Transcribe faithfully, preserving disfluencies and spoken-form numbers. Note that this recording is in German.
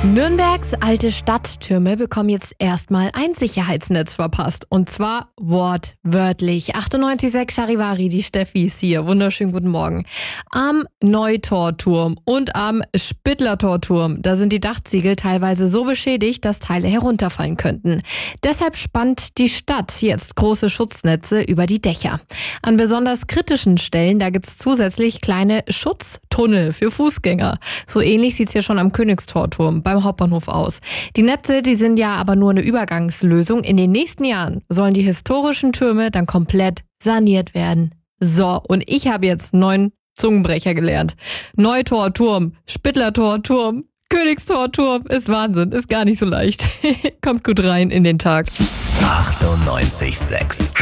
Nürnbergs alte Stadttürme bekommen jetzt erstmal ein Sicherheitsnetz verpasst. Und zwar wortwörtlich. achtundneunzig Komma sechs Charivari, die Steffi ist hier. Wunderschönen guten Morgen. Am Neutorturm und am Spittlertorturm, da sind die Dachziegel teilweise so beschädigt, dass Teile herunterfallen könnten. Deshalb spannt die Stadt jetzt große Schutznetze über die Dächer. An besonders kritischen Stellen, da gibt's zusätzlich kleine Schutztunnel für Fußgänger. So ähnlich sieht's hier schon am Königstorturm beim Hauptbahnhof aus. Die Netze, die sind ja aber nur eine Übergangslösung. In den nächsten Jahren sollen die historischen Türme dann komplett saniert werden. So, und ich habe jetzt neun Zungenbrecher gelernt. Neutorturm, Spittlertorturm, Königstorturm, ist Wahnsinn, ist gar nicht so leicht. Kommt gut rein in den Tag. achtundneunzig Komma sechs